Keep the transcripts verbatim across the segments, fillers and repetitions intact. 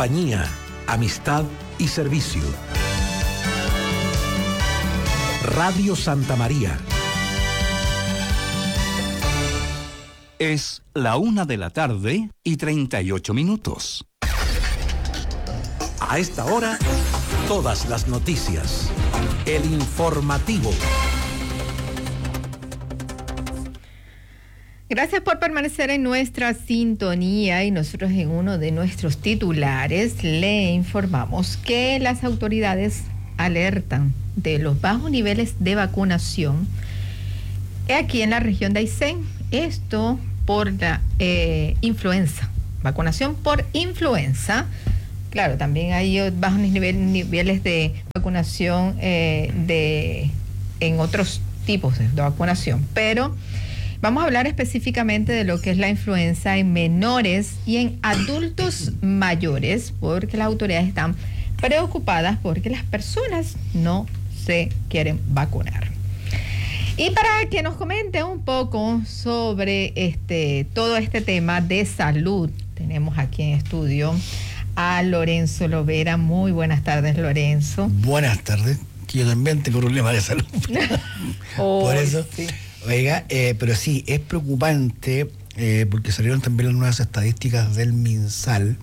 compañía, amistad y servicio. Radio Santa María. Es la una de la tarde y treinta y ocho minutos. A esta hora, todas las noticias. El informativo. Gracias por permanecer en nuestra sintonía y nosotros en uno de nuestros titulares le informamos que las autoridades alertan de los bajos niveles de vacunación aquí en la región de Aysén. Esto por la eh, influenza, vacunación por influenza. Claro, también hay bajos nivel, niveles de vacunación eh, de en otros tipos de vacunación, pero vamos a hablar específicamente de lo que es la influenza en menores y en adultos mayores, porque las autoridades están preocupadas porque las personas no se quieren vacunar. Y para que nos comente un poco sobre este todo este tema de salud, tenemos aquí en estudio a Lorenzo Lovera. Muy buenas tardes, Lorenzo. Buenas tardes, que yo también tengo problemas de salud. oh, Por eso, sí. oiga, eh, pero sí, es preocupante eh, porque salieron también las nuevas estadísticas del MinSal.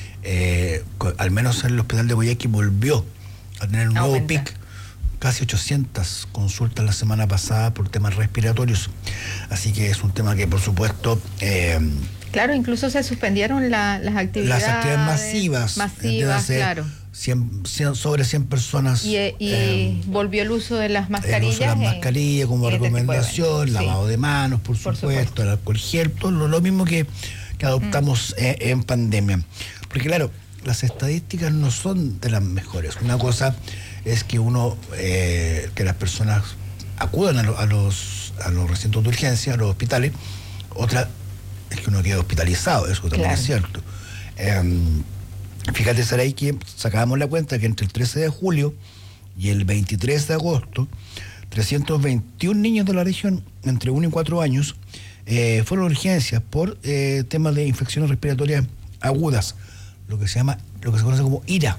Eh, al menos en el hospital de Guayaquil volvió a tener un nuevo Aumenta. pic, casi ochocientas consultas la semana pasada por temas respiratorios, así que es un tema que por supuesto eh, Claro, incluso se suspendieron la, las actividades las actividades masivas masivas, claro, cien, cien, sobre cien personas y, y eh, volvió el uso de las mascarillas, el uso de las en, mascarillas como en recomendación, este lavado sí. de manos, por, por supuesto, supuesto, el alcohol gel, todo lo, lo mismo que, que adoptamos mm. eh, en pandemia. Porque claro, las estadísticas no son de las mejores. Una cosa es que uno, eh, que las personas acudan a, lo, a los a los recintos de urgencia, a los hospitales. Otra es que uno queda hospitalizado, eso también claro. es cierto. Eh, fíjate, Saray, que sacábamos la cuenta que entre el trece de julio y el veintitrés de agosto, trescientos veintiún niños de la región entre uno y cuatro años eh, fueron a urgencias por eh, temas de infecciones respiratorias agudas, lo que se llama, lo que se conoce como I R A,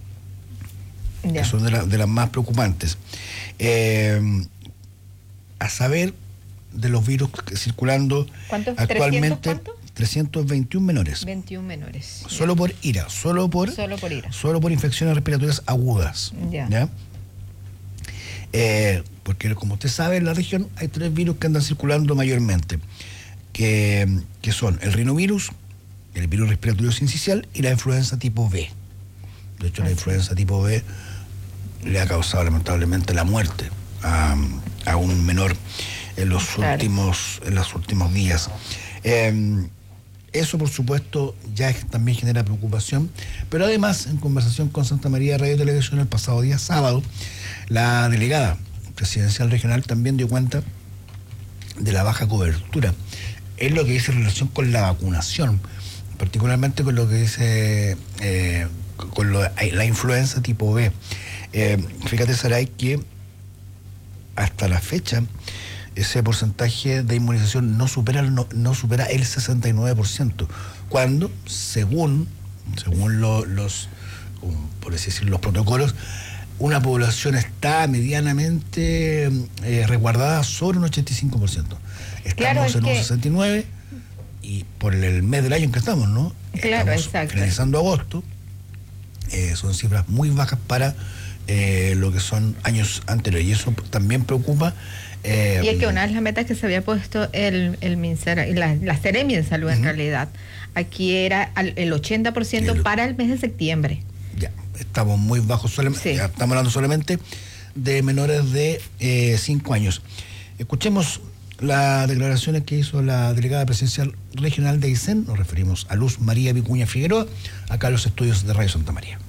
yeah. que son de, la, de las más preocupantes. Eh, a saber de los virus circulando actualmente, ¿trescientos cuánto? trescientos veintiún menores. veintiún menores. Solo yeah. por I R A, solo por, solo por I R A. Solo por infecciones respiratorias agudas. Yeah. ¿Ya? Eh, porque como usted sabe, en la región hay tres virus que andan circulando mayormente, que, que son el rinovirus, el virus respiratorio sincicial y la influenza tipo B. De hecho, Así. la influenza tipo B le ha causado lamentablemente la muerte a, a un menor en los claro. últimos en los últimos días. Eh, eso, por supuesto, ya también genera preocupación, pero además, en conversación con Santa María Radio y Televisión el pasado día sábado, la delegada presidencial regional también dio cuenta de la baja cobertura. Es lo que dice en relación con la vacunación, particularmente con lo que dice eh, con lo, la influenza tipo B. Eh, fíjate, Saray, que hasta la fecha ese porcentaje de inmunización no supera el, no, no supera el sesenta y nueve por ciento, cuando según según lo, los por así decirlo, los protocolos, una población está medianamente eh, resguardada sobre un ochenta y cinco por ciento. Estamos claro, en un que... sesenta y nueve por ciento y por el mes del año en que estamos, ¿no? Claro, estamos exacto. Finalizando agosto, eh, son cifras muy bajas para eh, lo que son años anteriores, y eso también preocupa. Eh, y es que una de las metas que se había puesto el, el MinSal y la, la Seremi de Salud, uh-huh. en realidad, aquí era al, el ochenta por ciento el, para el mes de septiembre. Ya, estamos muy bajos, solamente, sí. ya estamos hablando solamente de menores de cinco eh, años. Escuchemos las declaraciones que hizo la delegada presidencial regional de Aysén. Nos referimos a Luz María Vicuña Figueroa, acá en los estudios de Radio Santa María.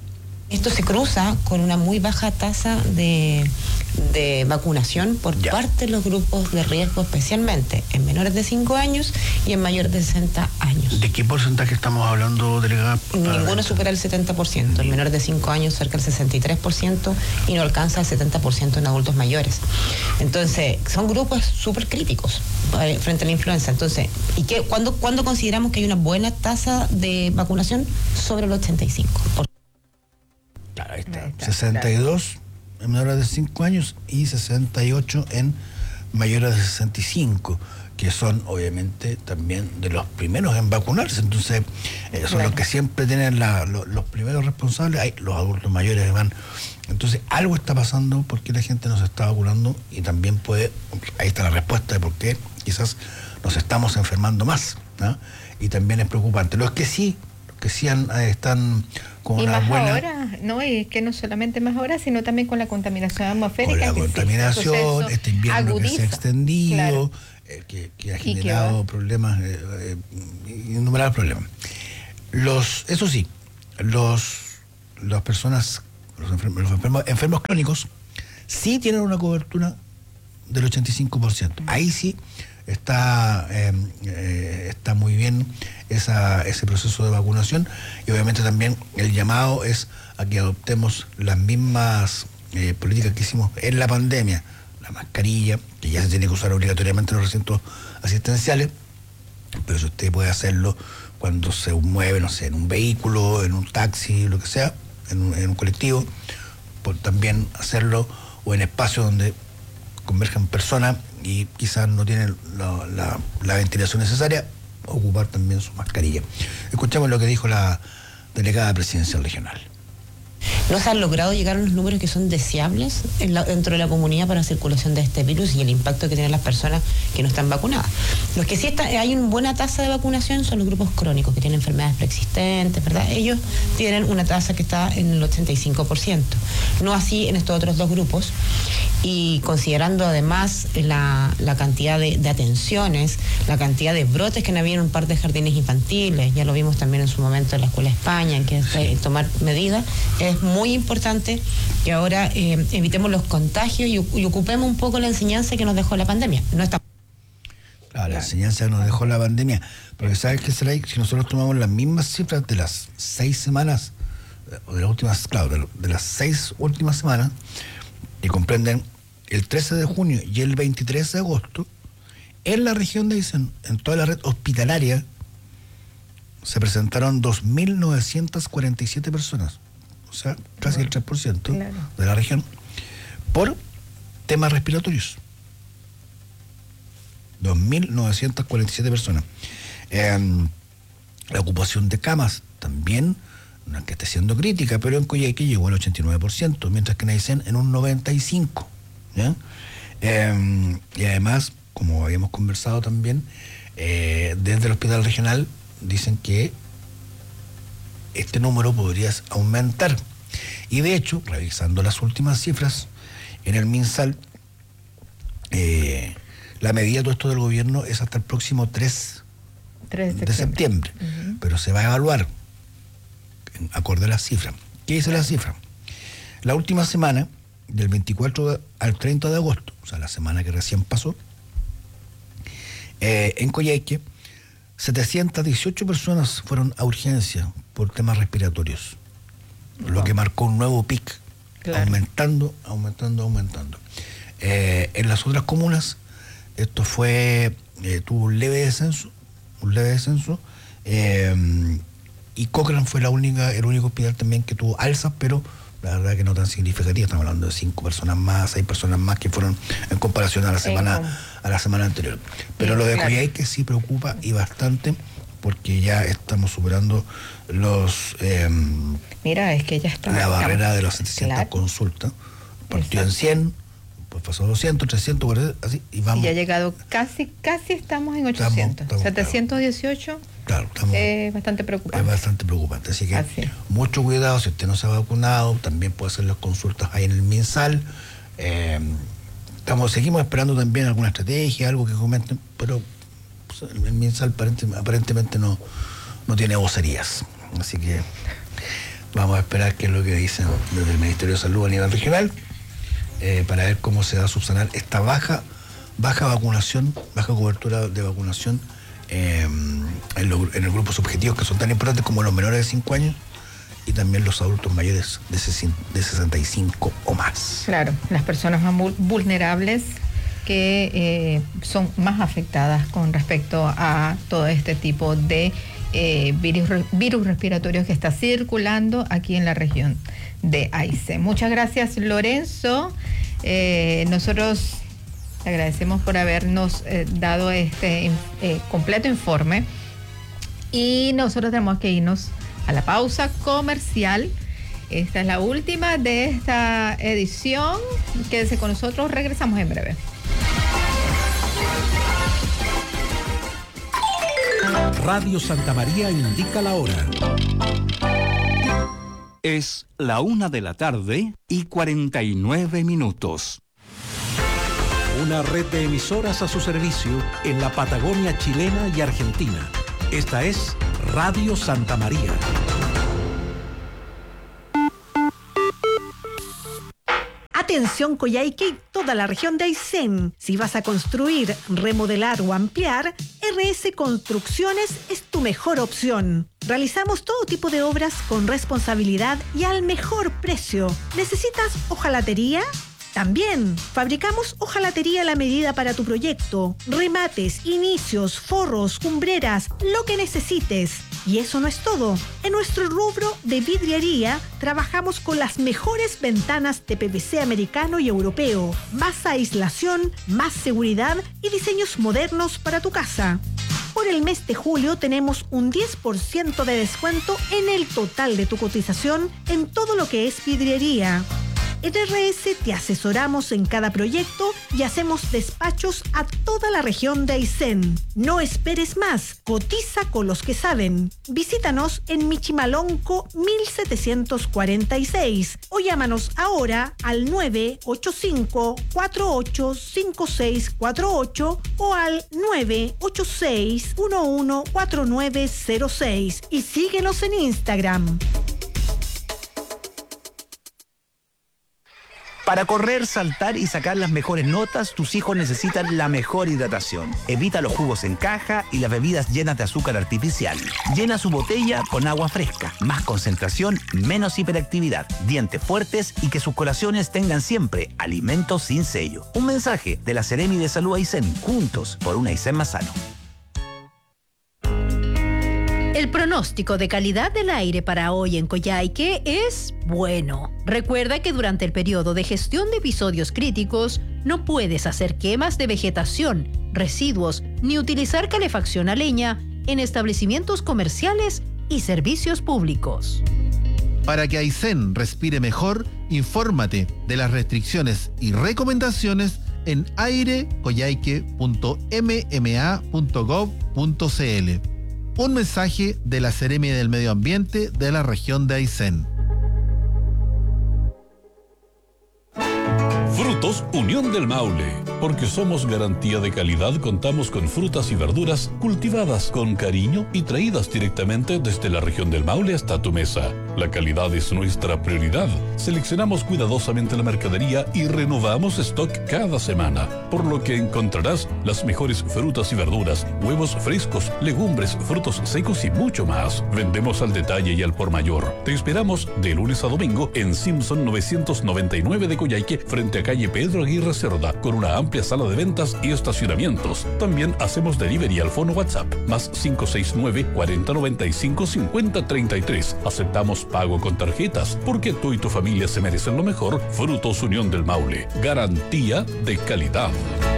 Esto se cruza con una muy baja tasa de, de vacunación por ya. parte de los grupos de riesgo, especialmente en menores de cinco años y en mayores de sesenta años. ¿De qué porcentaje estamos hablando, delegada? Ninguno supera el setenta por ciento, en menores de cinco años cerca del sesenta y tres por ciento y no alcanza el setenta por ciento en adultos mayores. Entonces, son grupos súper críticos eh, frente a la influenza. Entonces, ¿y qué, cuándo, cuándo consideramos que hay una buena tasa de vacunación? Sobre el ochenta y cinco por ciento. Claro, ahí está. Ahí está sesenta y dos claro. en menores de cinco años y sesenta y ocho en mayores de sesenta y cinco, que son obviamente también de los primeros en vacunarse. Entonces, eh, son claro. los que siempre tienen la, lo, los primeros responsables. Hay los adultos mayores que van. Entonces, algo está pasando porque la gente no se está vacunando y también puede, ahí está la respuesta de por qué quizás nos estamos enfermando más, ¿no? Y también es preocupante. Los que sí, los que sí han, eh, están con y una más buena... ahora, no, y que no solamente más ahora, sino también con la contaminación atmosférica. Con la contaminación, este invierno agudiza, que se ha extendido, claro. eh, que, que ha generado que problemas, eh, eh, innumerables problemas. Los, eso sí, los las personas, los enfermos, los enfermos, enfermos crónicos, sí tienen una cobertura del ochenta y cinco por ciento. Ahí sí está, eh, eh, está muy bien esa, ese proceso de vacunación, y obviamente también el llamado es a que adoptemos las mismas eh, políticas que hicimos en la pandemia, la mascarilla, que ya se tiene que usar obligatoriamente en los recintos asistenciales, pero si usted puede hacerlo cuando se mueve, no sé, en un vehículo, en un taxi, lo que sea, en un, en un colectivo, por también hacerlo, o en espacios donde converjan personas y quizás no tienen la, la, la ventilación necesaria, ocupar también su mascarilla. Escuchamos lo que dijo la delegada presidencial regional. No se han logrado llegar a unos números que son deseables en la, dentro de la comunidad para la circulación de este virus y el impacto que tienen las personas que no están vacunadas. Los que sí está, hay una buena tasa de vacunación son los grupos crónicos que tienen enfermedades preexistentes, ¿verdad? Ellos tienen una tasa que está en el ochenta y cinco por ciento. No así en estos otros dos grupos. Y considerando además la, la cantidad de, de atenciones, la cantidad de brotes que han habido en un par de jardines infantiles, ya lo vimos también en su momento en la Escuela España, en que sí. tomar medidas, es muy importante que ahora eh, evitemos los contagios y, y ocupemos un poco la enseñanza que nos dejó la pandemia. No está... Claro, la enseñanza que nos dejó la pandemia, porque ¿sabes qué será? Si nosotros tomamos las mismas cifras de las seis semanas, o de las últimas, claro, de, de las seis últimas semanas, y comprenden el trece de junio y el veintitrés de agosto, en la región de Aysén, en toda la red hospitalaria, se presentaron dos mil novecientas cuarenta y siete personas, o sea, casi el tres por ciento claro. de la región, por temas respiratorios. dos mil novecientas cuarenta y siete personas. Eh, la ocupación de camas también, no es que esté siendo crítica, pero en Coyhaique llegó al ochenta y nueve por ciento, mientras que en Aysén en un noventa y cinco por ciento. ¿Ya? Eh, y además, como habíamos conversado también, eh, desde el hospital regional dicen que este número podría aumentar. Y de hecho, revisando las últimas cifras, en el MinSal, eh, la medida de todo esto del gobierno es hasta el próximo tres de septiembre, de septiembre uh-huh. pero se va a evaluar acorde a las cifras. ¿Qué dice la cifra? La última semana, del veinticuatro al treinta de agosto, o sea, la semana que recién pasó, eh, en Coyhaique, setecientas dieciocho personas fueron a urgencia por temas respiratorios, wow. lo que marcó un nuevo pic, claro. aumentando, aumentando, aumentando. Eh, en las otras comunas, esto fue, eh, tuvo un leve descenso, un leve descenso, eh, y Cochrane fue la única, el único hospital también que tuvo alzas, pero la verdad que no tan significativa. Estamos hablando de cinco personas más, seis personas más que fueron en comparación a la semana, sí, a la semana anterior. Pero sí, lo de claro. Coyhaique sí preocupa y bastante, porque ya estamos superando los eh, mira, es que ya está la barrera de las setecientas claro. consultas. Partió en cien, pues pasó a doscientos, trescientos, cuatrocientos, así, y vamos. Y ya ha llegado casi, casi estamos en ochocientos. Estamos, estamos, setecientos dieciocho. Claro, estamos, es bastante preocupante. Es bastante preocupante, así que así. mucho cuidado. Si usted no se ha vacunado, también puede hacer las consultas ahí en el MinSal. Eh, estamos, seguimos esperando también alguna estrategia, algo que comenten, pero pues, el MinSal aparentemente, aparentemente no, no tiene vocerías. Así que Vamos a esperar qué es lo que dicen desde el Ministerio de Salud a nivel regional eh, para ver cómo se va a subsanar esta baja, baja vacunación, baja cobertura de vacunación eh, en, lo, en los grupos objetivos que son tan importantes como los menores de cinco años y también los adultos mayores de sesenta y cinco o más. Claro, las personas más vulnerables que eh, son más afectadas con respecto a todo este tipo de eh, virus, virus respiratorios que está circulando aquí en la región de Aysén. Muchas gracias, Lorenzo. Eh, nosotros te agradecemos por habernos eh, dado este eh, completo informe y nosotros tenemos que irnos a la pausa comercial. Esta es la última de esta edición. Quédese con nosotros, regresamos en breve. Radio Santa María indica la hora. Es la una de la tarde y cuarenta y nueve minutos. Una red de emisoras a su servicio en la Patagonia chilena y argentina. Esta es Radio Santa María. Atención Coyhaique y toda la región de Aysén. Si vas a construir, remodelar o ampliar, R S Construcciones es tu mejor opción. Realizamos todo tipo de obras con responsabilidad y al mejor precio. ¿Necesitas hojalatería? También fabricamos hojalatería a la medida para tu proyecto, remates, inicios, forros, cumbreras, lo que necesites. Y eso no es todo. En nuestro rubro de vidriería trabajamos con las mejores ventanas de P V C americano y europeo, más aislación, más seguridad y diseños modernos para tu casa. Por el mes de julio tenemos un diez por ciento de descuento en el total de tu cotización en todo lo que es vidriería. En R S te asesoramos en cada proyecto y hacemos despachos a toda la región de Aysén. No esperes más, cotiza con los que saben. Visítanos en Michimalonco mil setecientos cuarenta y seis o llámanos ahora al nueve ocho cinco, cuatro ocho cinco seis cuatro ocho o al nueve ocho seis, uno uno cuatro nueve cero seis y síguenos en Instagram. Para correr, saltar y sacar las mejores notas, tus hijos necesitan la mejor hidratación. Evita los jugos en caja y las bebidas llenas de azúcar artificial. Llena su botella con agua fresca. Más concentración, menos hiperactividad, dientes fuertes y que sus colaciones tengan siempre alimentos sin sello. Un mensaje de la Seremi de Salud Aysén. Juntos por un Aysén más sano. El pronóstico de calidad del aire para hoy en Coyhaique es bueno. Recuerda que durante el periodo de gestión de episodios críticos no puedes hacer quemas de vegetación, residuos ni utilizar calefacción a leña en establecimientos comerciales y servicios públicos. Para que Aysén respire mejor, infórmate de las restricciones y recomendaciones en aire coyhaique punto m m a punto gov punto c l. Un mensaje de la Seremi del Medio Ambiente de la región de Aysén. Frutos Unión del Maule. Porque somos garantía de calidad, contamos con frutas y verduras cultivadas con cariño y traídas directamente desde la región del Maule hasta tu mesa. La calidad es nuestra prioridad. Seleccionamos cuidadosamente la mercadería y renovamos stock cada semana, por lo que encontrarás las mejores frutas y verduras, huevos frescos, legumbres, frutos secos y mucho más. Vendemos al detalle y al por mayor. Te esperamos de lunes a domingo en Simpson novecientos noventa y nueve de Coyhaique, frente a calle Pedro Aguirre Cerda, con una amplia sala de ventas y estacionamientos. También hacemos delivery al fono WhatsApp, más cinco seis nueve, cuarenta noventa y cinco, cincuenta treinta y tres. Aceptamos pago con tarjetas, porque tú y tu familia se merecen lo mejor. Frutos Unión del Maule, garantía de calidad.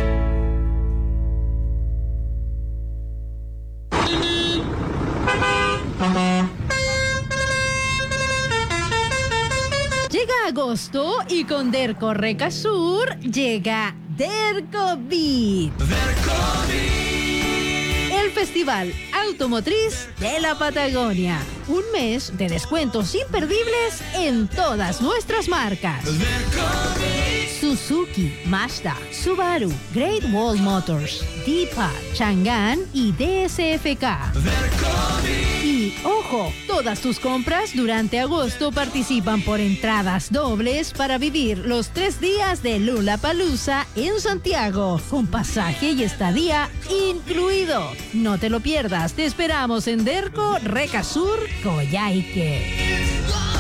Llega agosto y con Derco Recasur llega Dercobit. El festival automotriz de la Patagonia. un mes de descuentos imperdibles en todas nuestras marcas. Suzuki, Mazda, Subaru, Great Wall Motors, Deepak, Chang'an y D S F K. Y ojo, todas tus compras durante agosto participan por entradas dobles para vivir los tres días de Lollapalooza en Santiago, con pasaje y estadía incluido. No te lo pierdas, te esperamos en Derco, Recasur, Coyhaique.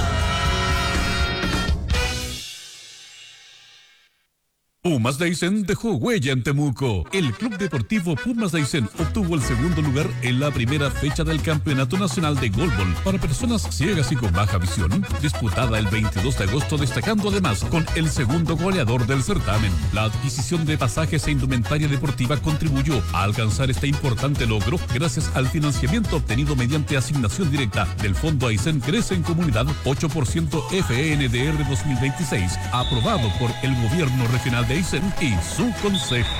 Pumas de Aysén dejó huella en Temuco. El Club Deportivo Pumas de Aysén obtuvo el segundo lugar en la primera fecha del Campeonato Nacional de Goalball para personas ciegas y con baja visión, disputada el veintidós de agosto, destacando además con el segundo goleador del certamen. La adquisición de pasajes e indumentaria deportiva contribuyó a alcanzar este importante logro gracias al financiamiento obtenido mediante asignación directa del Fondo Aysén Crece en Comunidad ocho por ciento F N D R dos mil veintiséis, aprobado por el Gobierno Regional de Aysén y su consejo.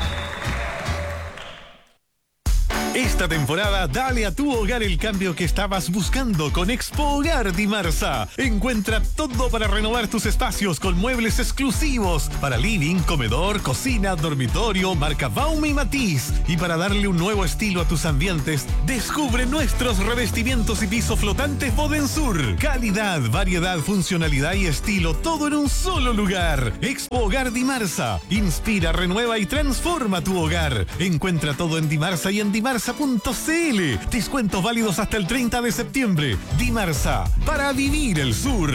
Esta temporada, dale a tu hogar el cambio que estabas buscando con Expo Hogar Dimarsa. Encuentra todo para renovar tus espacios con muebles exclusivos para living, comedor, cocina, dormitorio, marca Baum y Matiz. Y para darle un nuevo estilo a tus ambientes, descubre nuestros revestimientos y piso flotante Bodensur. Calidad, variedad, funcionalidad y estilo, todo en un solo lugar. Expo Hogar Dimarsa. Inspira, renueva y transforma tu hogar. Encuentra todo en Dimarsa y en Dimarsa punto c l. Descuentos válidos hasta el treinta de septiembre. Dimarsa, para vivir el sur.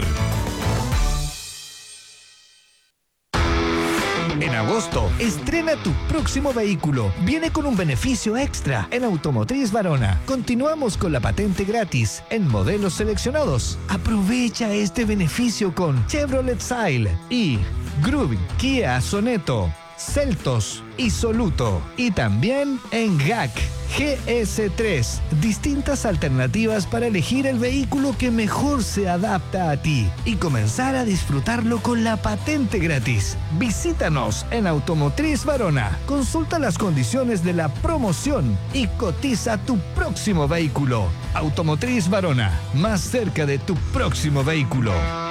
En agosto, estrena tu próximo vehículo. Viene con un beneficio extra en Automotriz Varona. Continuamos con la patente gratis en modelos seleccionados. Aprovecha este beneficio con Chevrolet Sail y Groove, Kia Soneto, Celtos y Soluto. Y también en G A C G S tres. Distintas alternativas para elegir el vehículo que mejor se adapta a ti y comenzar a disfrutarlo con la patente gratis. Visítanos en Automotriz Varona. Consulta las condiciones de la promoción y cotiza tu próximo vehículo. Automotriz Varona, más cerca de tu próximo vehículo.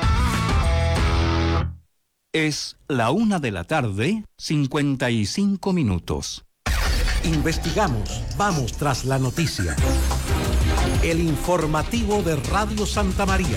Es la una de la tarde, cincuenta y cinco minutos. Investigamos, vamos tras la noticia. El informativo de Radio Santa María.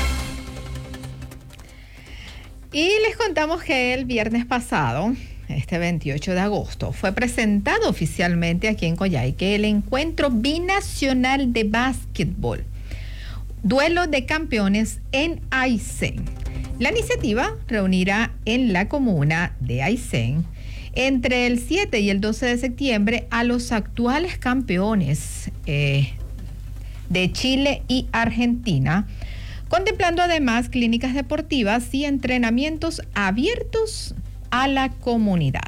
Y les contamos que el viernes pasado, este veintiocho de agosto, fue presentado oficialmente aquí en Coyhaique el encuentro binacional de básquetbol, duelo de campeones en Aysén. La iniciativa reunirá en la comuna de Aysén entre el siete y el doce de septiembre a los actuales campeones eh, de Chile y Argentina, contemplando además clínicas deportivas y entrenamientos abiertos a la comunidad.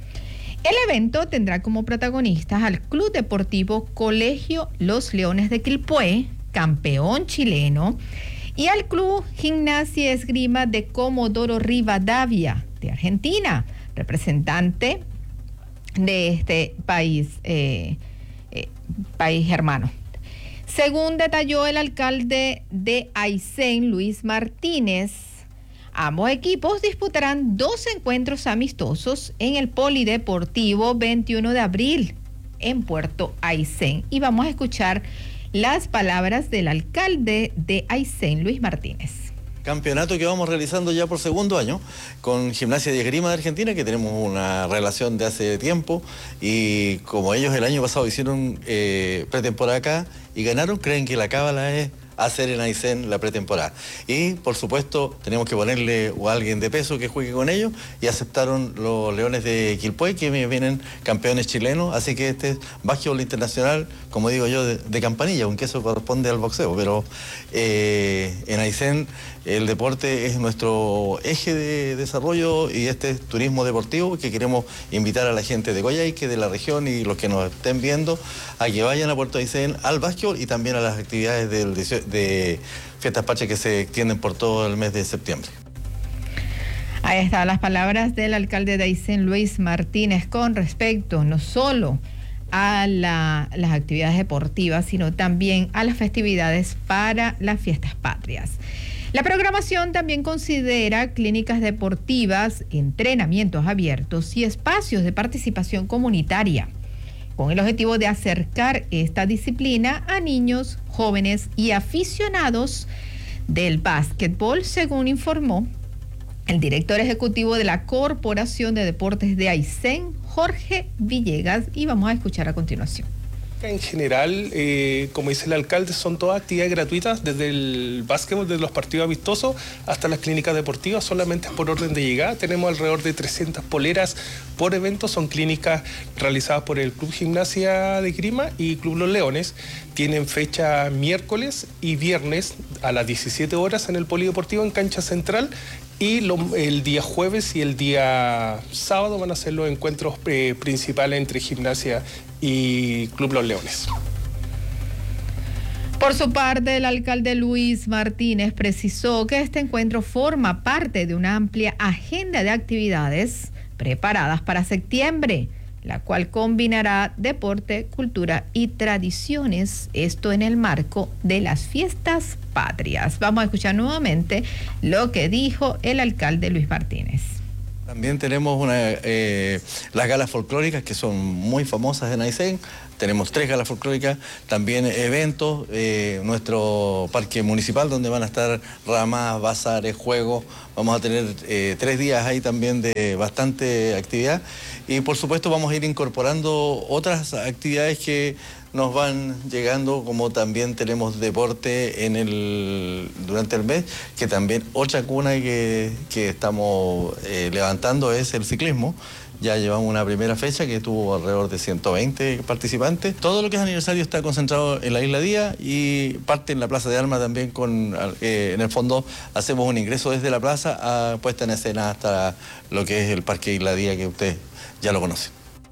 El evento tendrá como protagonistas al Club Deportivo Colegio Los Leones de Quilpué, campeón chileno, y al Club Gimnasia y Esgrima de Comodoro Rivadavia, de Argentina, representante de este país, eh, eh, país hermano. Según detalló el alcalde de Aysén, Luis Martínez, ambos equipos disputarán dos encuentros amistosos en el Polideportivo veintiuno de abril en Puerto Aysén. Y vamos a escuchar las palabras del alcalde de Aysén, Luis Martínez. Campeonato que vamos realizando ya por segundo año con Gimnasia y Esgrima de Argentina, que tenemos una relación de hace tiempo, y como ellos el año pasado hicieron eh, pretemporada acá y ganaron, creen que la cábala es hacer en Aysén la pretemporada. Y por supuesto tenemos que ponerle a alguien de peso que juegue con ellos, y aceptaron los Leones de Quilpué, que vienen campeones chilenos, así que este es básquetbol internacional, como digo yo, de, de campanilla, aunque eso corresponde al boxeo, pero eh, en Aysén el deporte es nuestro eje de desarrollo, y este es turismo deportivo que queremos invitar a la gente de Coyhaique, de la región, y los que nos estén viendo a que vayan a Puerto Aysén al básquetbol y también a las actividades del, de Fiestas Patrias que se extienden por todo el mes de septiembre. Ahí están las palabras del alcalde de Aysén, Luis Martínez, con respecto no solo a la, las actividades deportivas, sino también a las festividades para las fiestas patrias. La programación también considera clínicas deportivas, entrenamientos abiertos y espacios de participación comunitaria, con el objetivo de acercar esta disciplina a niños, jóvenes y aficionados del básquetbol, según informó el director ejecutivo de la Corporación de Deportes de Aysén, Jorge Villegas, y vamos a escuchar a continuación. En general, eh, como dice el alcalde, son todas actividades gratuitas, desde el básquetbol, desde los partidos amistosos hasta las clínicas deportivas, solamente por orden de llegada. Tenemos alrededor de trescientas poleras por evento, son clínicas realizadas por el Club Gimnasia de Grima y Club Los Leones. Tienen fecha miércoles y viernes a las diecisiete horas en el Polideportivo en Cancha Central. Y lo, el día jueves y el día sábado van a ser los encuentros eh, principales entre Gimnasia y Club Los Leones. Por su parte, el alcalde Luis Martínez precisó que este encuentro forma parte de una amplia agenda de actividades preparadas para septiembre, la cual combinará deporte, cultura y tradiciones, esto en el marco de las fiestas patrias. Vamos a escuchar nuevamente lo que dijo el alcalde Luis Martínez. También tenemos una, eh, las galas folclóricas que son muy famosas en Aysén. Tenemos tres galas folclóricas, también eventos, eh, nuestro parque municipal donde van a estar ramas, bazares, juegos. Vamos a tener eh, tres días ahí también de bastante actividad. Y por supuesto vamos a ir incorporando otras actividades que nos van llegando, como también tenemos deporte en el durante el mes, que también otra cuna que, que estamos eh, levantando es el ciclismo. Ya llevamos una primera fecha que tuvo alrededor de ciento veinte participantes. Todo lo que es aniversario está concentrado en la Isla Día y parte en la Plaza de Armas también. Con, eh, en el fondo hacemos un ingreso desde la plaza a puesta en escena hasta lo que es el Parque Isla Día, que usted ya lo conoce.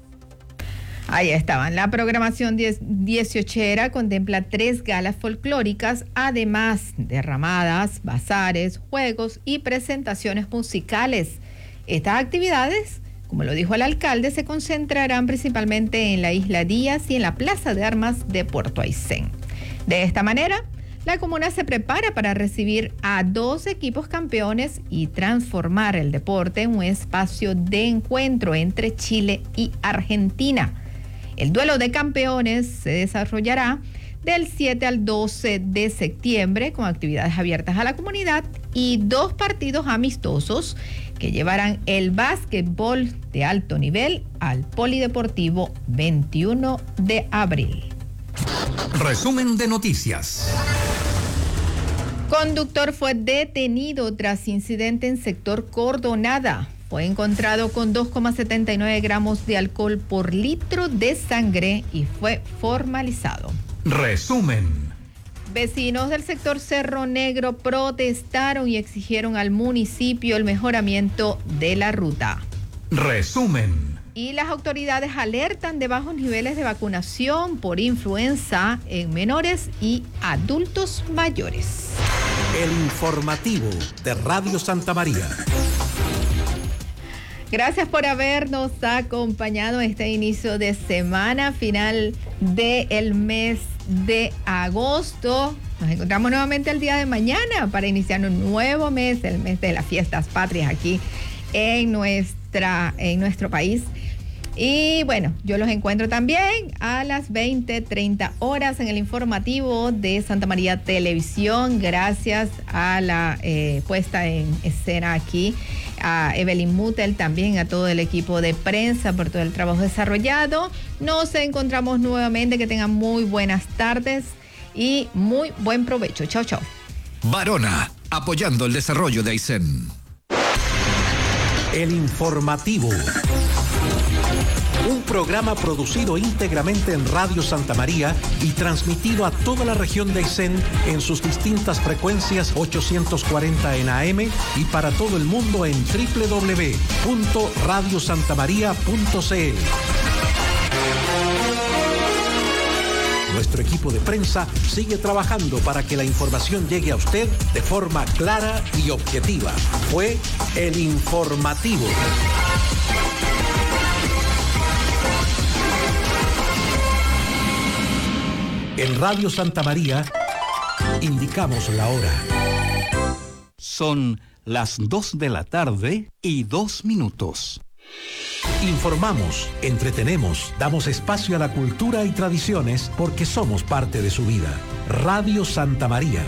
Ahí estaban. La programación dieciochera contempla tres galas folclóricas, además de ramadas, bazares, juegos y presentaciones musicales. Estas actividades, como lo dijo el alcalde, se concentrarán principalmente en la Isla Díaz y en la Plaza de Armas de Puerto Aysén. De esta manera, la comuna se prepara para recibir a dos equipos campeones y transformar el deporte en un espacio de encuentro entre Chile y Argentina. El duelo de campeones se desarrollará del siete al doce de septiembre con actividades abiertas a la comunidad y dos partidos amistosos que llevarán el básquetbol de alto nivel al Polideportivo veintiuno de abril. Resumen de noticias. Conductor fue detenido tras incidente en sector Cordonada. Fue encontrado con dos coma setenta y nueve gramos de alcohol por litro de sangre y fue formalizado. Resumen. Vecinos del sector Cerro Negro protestaron y exigieron al municipio el mejoramiento de la ruta. Resumen. Y las autoridades alertan de bajos niveles de vacunación por influenza en menores y adultos mayores. El informativo de Radio Santa María. Gracias por habernos acompañado este inicio de semana, final del mes de agosto. Nos encontramos nuevamente el día de mañana para iniciar un nuevo mes, el mes de las fiestas patrias aquí en, nuestra, en nuestro país. Y bueno, yo los encuentro también a las veinte treinta horas en el informativo de Santa María Televisión. Gracias a la eh, puesta en escena aquí, a Evelyn Mutel, también a todo el equipo de prensa por todo el trabajo desarrollado. Nos encontramos nuevamente, que tengan muy buenas tardes y muy buen provecho. Chao, chao. Varona, apoyando el desarrollo de Aysén. El informativo. Un programa producido íntegramente en Radio Santa María y transmitido a toda la región de Aysén en sus distintas frecuencias ochocientos cuarenta en A M y para todo el mundo en doble u doble u doble u punto radio santa maría punto c l. Nuestro equipo de prensa sigue trabajando para que la información llegue a usted de forma clara y objetiva. Fue el informativo. En Radio Santa María indicamos la hora. Son las dos de la tarde y dos minutos. Informamos, entretenemos, damos espacio a la cultura y tradiciones porque somos parte de su vida. Radio Santa María.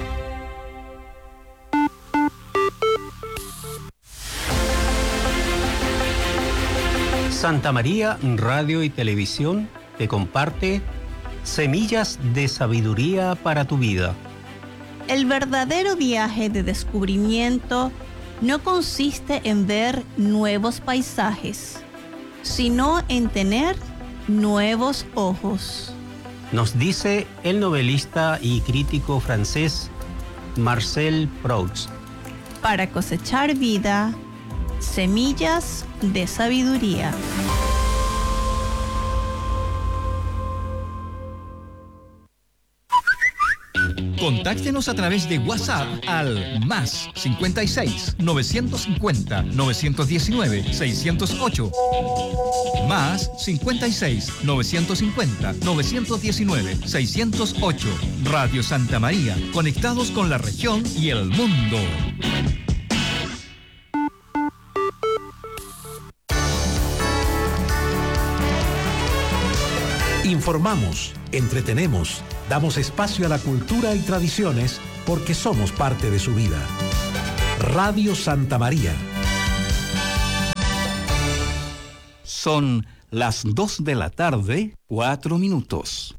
Santa María Radio y Televisión te comparte Semillas de Sabiduría para tu Vida. El verdadero viaje de descubrimiento no consiste en ver nuevos paisajes, sino en tener nuevos ojos. Nos dice el novelista y crítico francés Marcel Proust. Para cosechar vida, semillas de sabiduría. Contáctenos a través de WhatsApp al más cincuenta y seis, novecientos cincuenta, novecientos diecinueve, seiscientos ocho. Más cincuenta y seis, novecientos cincuenta, novecientos diecinueve, seiscientos ocho. Radio Santa María, conectados con la región y el mundo. Informamos, entretenemos, damos espacio a la cultura y tradiciones porque somos parte de su vida. Radio Santa María. Son las dos de la tarde, cuatro minutos.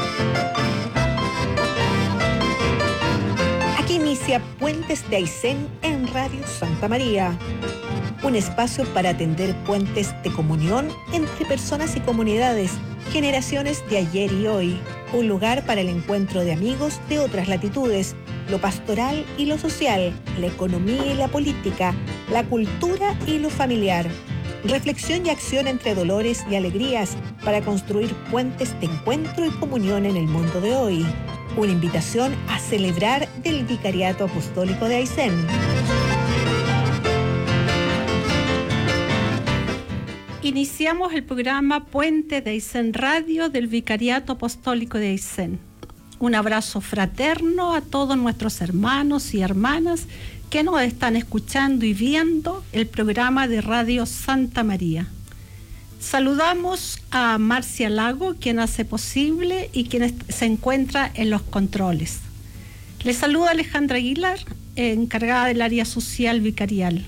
Aquí inicia Puentes de Aysén en Radio Santa María. Un espacio para atender puentes de comunión entre personas y comunidades, generaciones de ayer y hoy. Un lugar para el encuentro de amigos de otras latitudes, lo pastoral y lo social, la economía y la política, la cultura y lo familiar. Reflexión y acción entre dolores y alegrías para construir puentes de encuentro y comunión en el mundo de hoy. Una invitación a celebrar del Vicariato Apostólico de Aysén. Iniciamos el programa Puente de Aysén Radio del Vicariato Apostólico de Aysén. Un abrazo fraterno a todos nuestros hermanos y hermanas que nos están escuchando y viendo el programa de Radio Santa María. Saludamos a Marcia Lago, quien hace posible y quien se encuentra en los controles. Les saluda Alejandra Aguilar, encargada del área social vicarial.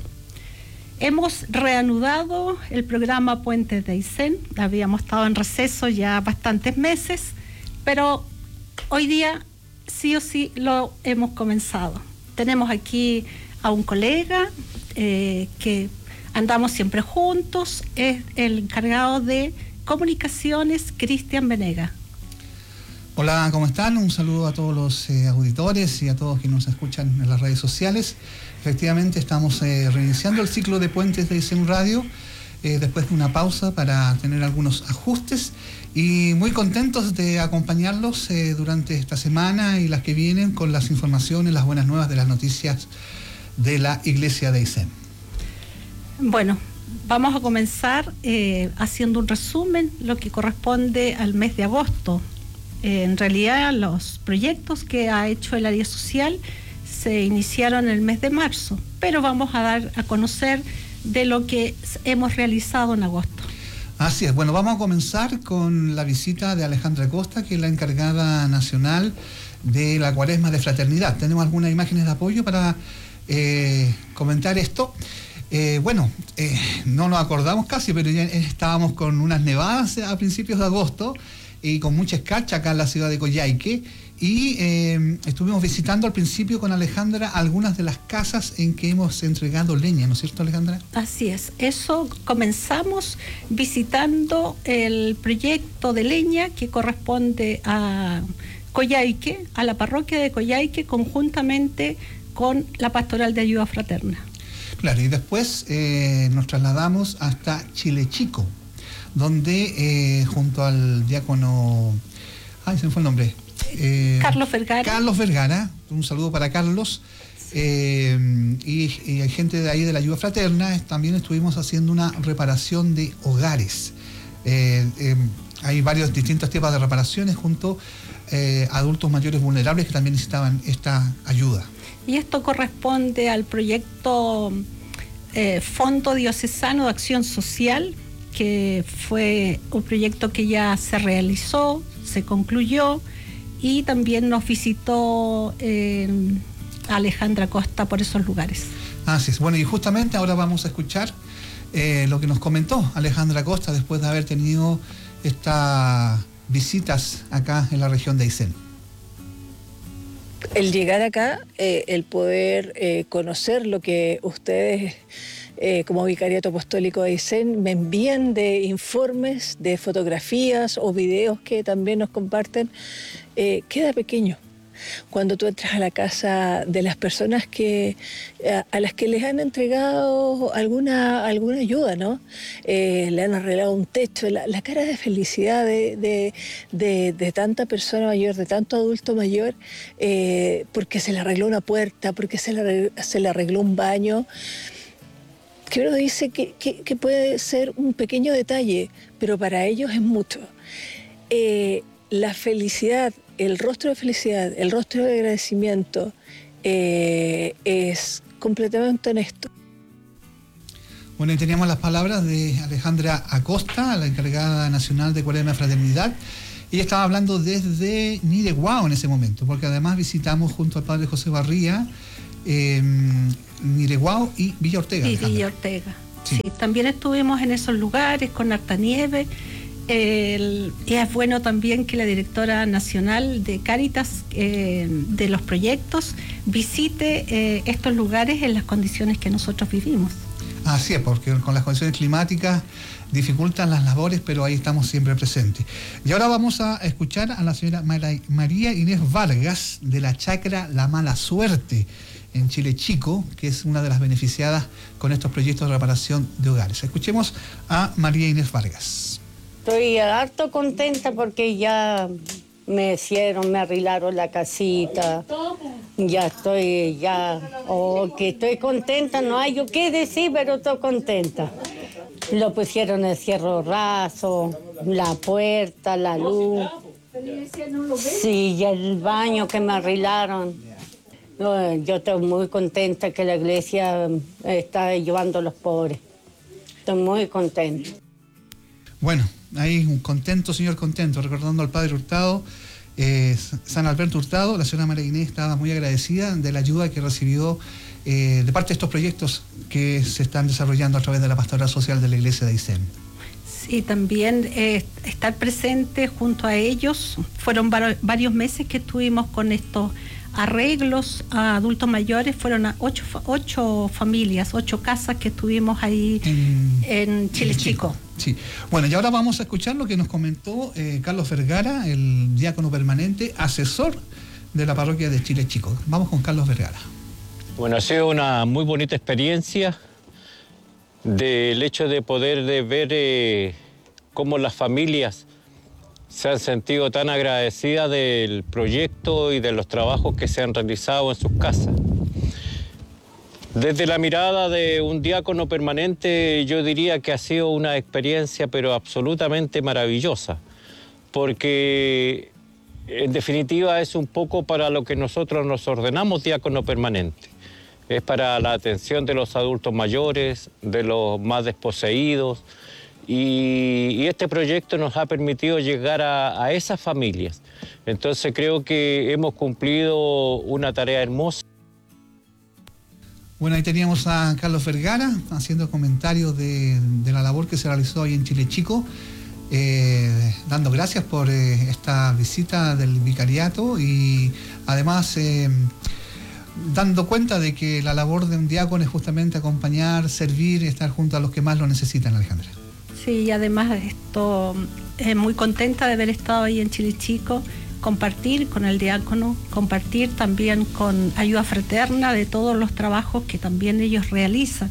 Hemos reanudado el programa Puentes de Aysén. Habíamos estado en receso ya bastantes meses, pero hoy día sí o sí lo hemos comenzado. Tenemos aquí a un colega eh, que andamos siempre juntos, es el encargado de comunicaciones, Cristian Venega. Hola, ¿cómo están? Un saludo a todos los eh, auditores y a todos quienes nos escuchan en las redes sociales. Efectivamente, estamos eh, reiniciando el ciclo de Puentes de Aysén Radio eh, después de una pausa para tener algunos ajustes y muy contentos de acompañarlos eh, durante esta semana y las que vienen con las informaciones, las buenas nuevas de las noticias de la Iglesia de Aysén. Bueno, vamos a comenzar eh, haciendo un resumen, lo que corresponde al mes de agosto. Eh, en realidad, los proyectos que ha hecho el área social se iniciaron en el mes de marzo, pero vamos a dar a conocer de lo que hemos realizado en agosto. Así es, bueno, vamos a comenzar con la visita de Alejandra Costa, que es la encargada nacional de la Cuaresma de Fraternidad. Tenemos algunas imágenes de apoyo para eh, comentar esto. Eh, bueno, eh, no nos acordamos casi, pero ya estábamos con unas nevadas a principios de agosto y con mucha escarcha acá en la ciudad de Coyhaique. Y eh, estuvimos visitando al principio con Alejandra algunas de las casas en que hemos entregado leña, ¿no es cierto, Alejandra? Así es, eso comenzamos visitando el proyecto de leña que corresponde a Coyhaique, a la parroquia de Coyhaique, conjuntamente con la Pastoral de Ayuda Fraterna. Claro, y después eh, nos trasladamos hasta Chile Chico, donde eh, junto al diácono, ay, se me fue el nombre, Eh, Carlos Vergara. Carlos Vergara, un saludo para Carlos, eh, y, y hay gente de ahí de la Ayuda Fraterna. También estuvimos haciendo una reparación de hogares. Eh, eh, hay varios distintos tipos de reparaciones junto eh, a adultos mayores vulnerables que también necesitaban esta ayuda. Y esto corresponde al proyecto eh, Fondo Diocesano de Acción Social, que fue un proyecto que ya se realizó, se concluyó, y también nos visitó eh, Alejandra Costa por esos lugares. Así es. Bueno, y justamente ahora vamos a escuchar eh, lo que nos comentó Alejandra Costa después de haber tenido estas visitas acá en la región de Aysén. El llegar acá, eh, el poder eh, conocer lo que ustedes eh, como Vicariato Apostólico de Aysén me envían de informes, de fotografías o videos que también nos comparten, eh, queda pequeño. Cuando tú entras a la casa de las personas que a, a las que les han entregado alguna, alguna ayuda, ¿no? Eh, le han arreglado un techo, la, la cara de felicidad de, de, de, de tanta persona mayor, de tanto adulto mayor, eh, porque se le arregló una puerta, porque se le, se le arregló un baño, que uno dice que, que, que puede ser un pequeño detalle, pero para ellos es mucho. Eh, la felicidad, el rostro de felicidad, el rostro de agradecimiento eh, es completamente honesto. Bueno, y teníamos las palabras de Alejandra Acosta, la encargada nacional de Cuaresma y Fraternidad. Ella estaba hablando desde Nireguao en ese momento, porque además visitamos junto al padre José Barría eh, Nireguao y Villa Ortega. Y Villa Ortega. Sí. Sí, también estuvimos en esos lugares con harta nieve. El, y es bueno también que la directora nacional de Cáritas eh, de los proyectos visite eh, estos lugares en las condiciones que nosotros vivimos. Así es, porque con las condiciones climáticas dificultan las labores, pero ahí estamos siempre presentes. Y ahora vamos a escuchar a la señora María Inés Vargas de la chacra La Mala Suerte en Chile Chico, que es una de las beneficiadas con estos proyectos de reparación de hogares. Escuchemos a María Inés Vargas. Estoy harto contenta porque ya me hicieron, me arreglaron la casita, ya estoy, ya, oh, que estoy contenta, no hay yo qué decir, pero estoy contenta. Lo pusieron el cierro raso, la puerta, la luz, sí, y el baño que me arreglaron. Yo estoy muy contenta que la iglesia está ayudando a los pobres, estoy muy contenta. Bueno, ahí un contento, señor contento, recordando al padre Hurtado, eh, San Alberto Hurtado. La señora María Inés estaba muy agradecida de la ayuda que recibió eh, de parte de estos proyectos que se están desarrollando a través de la Pastoral Social de la Iglesia de Aysén. Sí, también eh, estar presente junto a ellos. Fueron var- varios meses que estuvimos con estos arreglos a adultos mayores. Fueron a ocho, ocho familias, ocho casas que estuvimos ahí en, en Chile Chico. Chico. Sí, bueno, y ahora vamos a escuchar lo que nos comentó eh, Carlos Vergara, el diácono permanente, asesor de la parroquia de Chile Chico. Vamos con Carlos Vergara. Bueno, ha sido una muy bonita experiencia del hecho de poder de ver eh, cómo las familias se han sentido tan agradecidas del proyecto y de los trabajos que se han realizado en sus casas. Desde la mirada de un diácono permanente, yo diría que ha sido una experiencia pero absolutamente maravillosa, porque en definitiva es un poco para lo que nosotros nos ordenamos diácono permanente. Es para la atención de los adultos mayores, de los más desposeídos, y, y este proyecto nos ha permitido llegar a, a esas familias. Entonces creo que hemos cumplido una tarea hermosa. Bueno, ahí teníamos a Carlos Vergara haciendo comentarios de, de la labor que se realizó ahí en Chile Chico, eh, dando gracias por eh, esta visita del vicariato y además eh, dando cuenta de que la labor de un diácono es justamente acompañar, servir, estar junto a los que más lo necesitan, Alejandra. Sí, y además esto, eh, muy contenta de haber estado ahí en Chile Chico, compartir con el diácono, compartir también con ayuda fraterna de todos los trabajos que también ellos realizan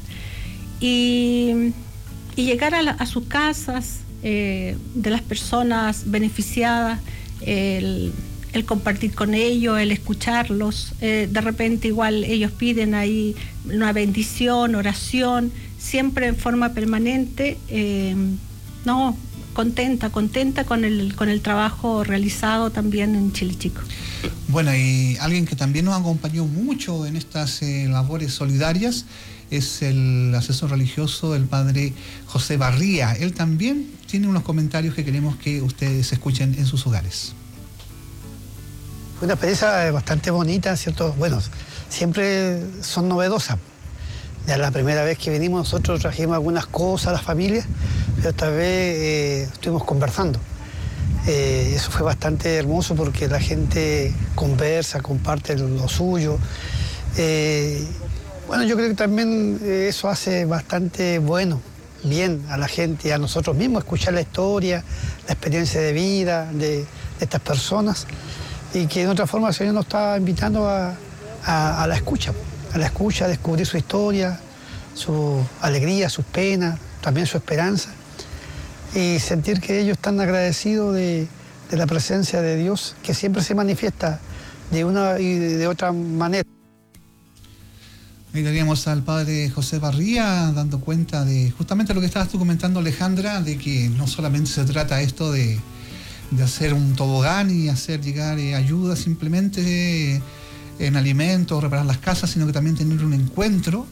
y, y llegar a, la, a sus casas eh, de las personas beneficiadas, el, el compartir con ellos, el escucharlos, eh, de repente igual ellos piden ahí una bendición, oración, siempre en forma permanente, eh, no contenta, contenta con el, con el trabajo realizado también en Chile Chico. Bueno, y alguien que también nos acompañó mucho en estas eh, labores solidarias es el asesor religioso, el padre José Barría. Él también tiene unos comentarios que queremos que ustedes escuchen en sus hogares. Fue una experiencia bastante bonita, ¿cierto? Bueno, siempre son novedosas. Ya la primera vez que vinimos nosotros trajimos algunas cosas a las familias, pero esta vez eh, estuvimos conversando. Eh, eso fue bastante hermoso porque la gente conversa, comparte lo suyo. Eh, bueno, yo creo que también eh, eso hace bastante bueno, bien a la gente y a nosotros mismos, escuchar la historia, la experiencia de vida de, de estas personas, y que de otra forma el Señor nos está invitando a, a, a la escucha, a la escucha, a descubrir su historia, su alegría, sus penas, también su esperanza, y sentir que ellos están agradecidos de, de la presencia de Dios, que siempre se manifiesta de una y de otra manera. Ahí teníamos al padre José Barría dando cuenta de justamente lo que estabas tú comentando, Alejandra, de que no solamente se trata esto de, de hacer un tobogán y hacer llegar eh, ayuda simplemente eh, en alimentos, reparar las casas, sino que también tener un encuentro,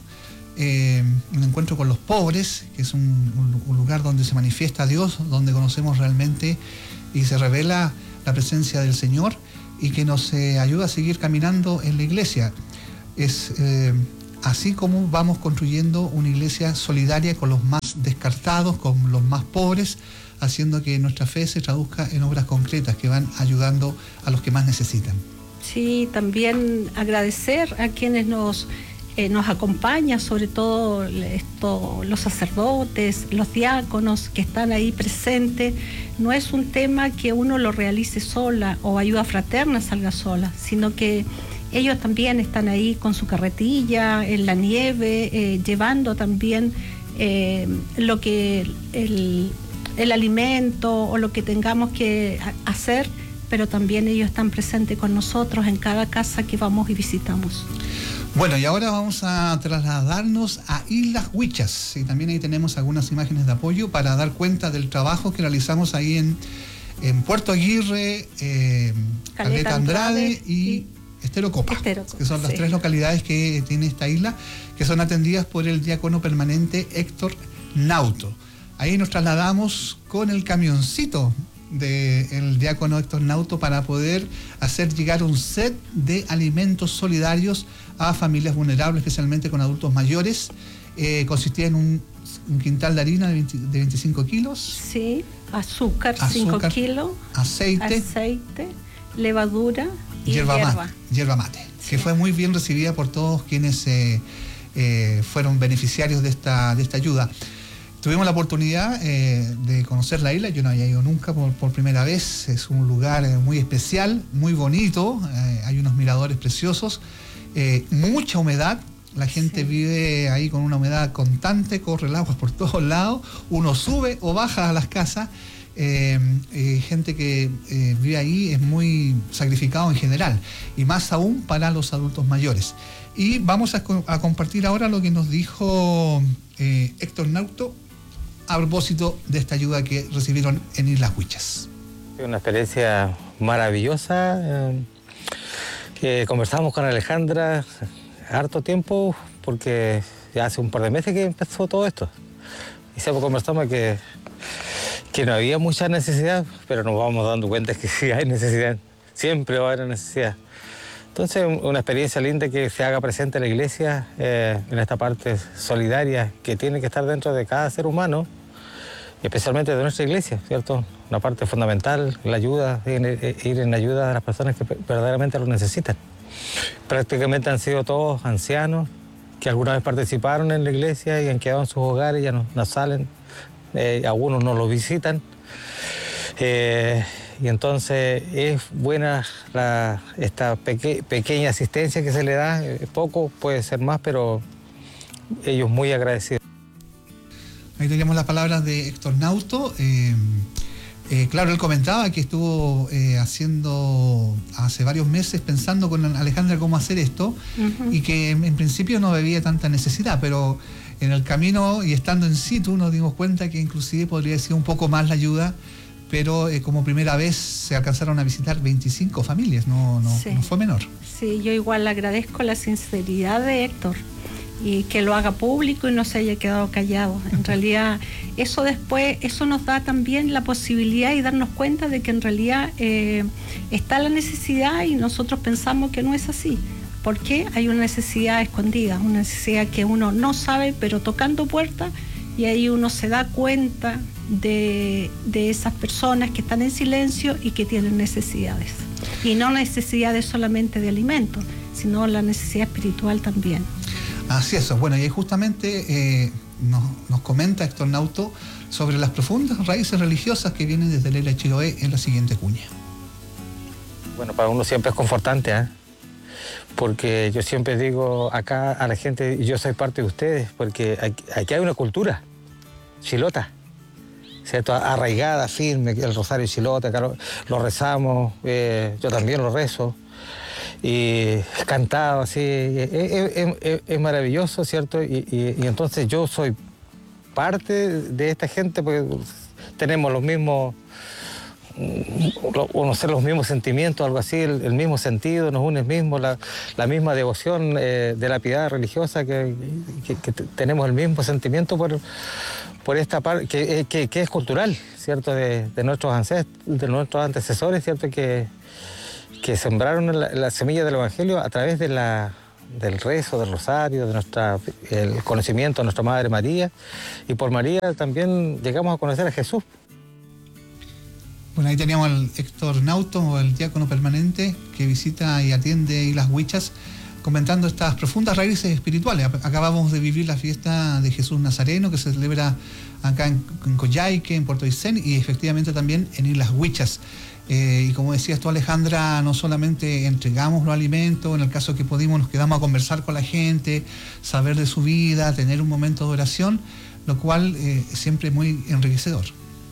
eh, un encuentro con los pobres, que es un, un, un lugar donde se manifiesta Dios, donde conocemos realmente y se revela la presencia del Señor, y que nos eh, ayuda a seguir caminando en la iglesia. Es eh, así como vamos construyendo una iglesia solidaria con los más descartados, con los más pobres, haciendo que nuestra fe se traduzca en obras concretas que van ayudando a los que más necesitan. Sí, también agradecer a quienes nos, eh, nos acompañan, sobre todo esto, los sacerdotes, los diáconos que están ahí presentes. No es un tema que uno lo realice sola o ayuda fraterna salga sola, sino que ellos también están ahí con su carretilla, en la nieve, eh, llevando también eh, lo que el, el alimento o lo que tengamos que hacer, pero también ellos están presentes con nosotros en cada casa que vamos y visitamos. Bueno, y ahora vamos a trasladarnos a Islas Huichas, y también ahí tenemos algunas imágenes de apoyo para dar cuenta del trabajo que realizamos ahí en, en Puerto Aguirre, eh, Caleta Andrade, Andrade y... y Estero Copa, Estero Copa, que son las sí. tres localidades que tiene esta isla, que son atendidas por el diácono permanente Héctor Nauto. Ahí nos trasladamos con el camioncito del diácono Héctor Nauto para poder hacer llegar un set de alimentos solidarios a familias vulnerables, especialmente con adultos mayores. Eh, consistía en un, un quintal de harina de, veinte, de veinticinco kilos. Sí, azúcar, azúcar cinco kilos. Aceite. Aceite, levadura. Y hierba, hierba. Mate, hierba mate, sí. que fue muy bien recibida por todos quienes eh, eh, fueron beneficiarios de esta, de esta ayuda. Tuvimos la oportunidad eh, de conocer la isla, yo no había ido nunca por, por primera vez. Es un lugar eh, muy especial, muy bonito, eh, hay unos miradores preciosos, eh, mucha humedad. La gente sí. vive ahí con una humedad constante, corre el agua por todos lados, uno sube o baja a las casas. Eh, eh, gente que eh, vive ahí es muy sacrificado en general, y más aún para los adultos mayores. Y vamos a, a compartir ahora lo que nos dijo eh, Héctor Nauto a propósito de esta ayuda que recibieron en Islas Huichas. Una experiencia maravillosa. Eh, que conversamos con Alejandra harto tiempo, porque ya hace un par de meses que empezó todo esto. Y siempre conversamos que que no había mucha necesidad, pero nos vamos dando cuenta que sí hay necesidad, siempre va a haber necesidad. Entonces, una experiencia linda que se haga presente en la iglesia, eh, en esta parte solidaria que tiene que estar dentro de cada ser humano, y especialmente de nuestra iglesia, ¿cierto? Una parte fundamental, la ayuda, ir en ayuda de las personas que verdaderamente lo necesitan. Prácticamente han sido todos ancianos que alguna vez participaron en la iglesia y han quedado en sus hogares, ya no, no salen. Eh, algunos no lo visitan, eh, y entonces es buena la, esta peque, pequeña asistencia que se le da, eh, poco, puede ser más, pero ellos muy agradecidos. Ahí teníamos las palabras de Héctor Nauto. Eh, eh, claro, él comentaba que estuvo eh, haciendo hace varios meses pensando con Alejandra cómo hacer esto, uh-huh. y que en, en principio no había tanta necesidad, pero En el camino y estando en situ nos dimos cuenta que inclusive podría ser un poco más la ayuda, pero eh, como primera vez se alcanzaron a visitar veinticinco familias, no, no, Sí. no fue menor. Sí, yo igual le agradezco la sinceridad de Héctor y que lo haga público y no se haya quedado callado. En realidad, eso después, eso nos da también la posibilidad y darnos cuenta de que en realidad eh, está la necesidad y nosotros pensamos que no es así. Porque hay una necesidad escondida, una necesidad que uno no sabe, pero tocando puertas, y ahí uno se da cuenta de, de esas personas que están en silencio y que tienen necesidades. Y no necesidades solamente de alimentos, sino la necesidad espiritual también. Así es, bueno, y ahí justamente eh, nos, nos comenta Héctor Nauto sobre las profundas raíces religiosas que vienen desde Lela Chiloé en la siguiente cuña. Bueno, para uno siempre es confortante, ¿eh? Porque yo siempre digo acá a la gente, yo soy parte de ustedes, porque aquí, aquí hay una cultura chilota, ¿cierto? Arraigada, firme, el rosario chilota, acá lo, lo rezamos, eh, yo también lo rezo, y cantado así, es, es, es, es maravilloso, ¿cierto? Y, y, y entonces yo soy parte de esta gente porque tenemos los mismos, o no sé, los mismos sentimientos, algo así, el, el mismo sentido, nos une el mismo, la, la misma devoción eh, de la piedad religiosa, que, que, que tenemos el mismo sentimiento por, por esta parte, que, que, que es cultural, ¿cierto? De, de, nuestros ancest de nuestros antecesores, ¿cierto? Que, que sembraron la, la semilla del Evangelio a través de la, del rezo, del rosario, de nuestra, el conocimiento de nuestra Madre María, y por María también llegamos a conocer a Jesús. Bueno, ahí teníamos al Héctor Nauto, el diácono permanente que visita y atiende Islas Huichas, comentando estas profundas raíces espirituales. Acabamos de vivir la fiesta de Jesús Nazareno, que se celebra acá en, en Coyhaique, en Puerto Aysén, y efectivamente también en Islas Huichas. Eh, y como decías tú, Alejandra, no solamente entregamos los alimentos, en el caso que pudimos nos quedamos a conversar con la gente, saber de su vida, tener un momento de oración, lo cual eh, siempre es muy enriquecedor.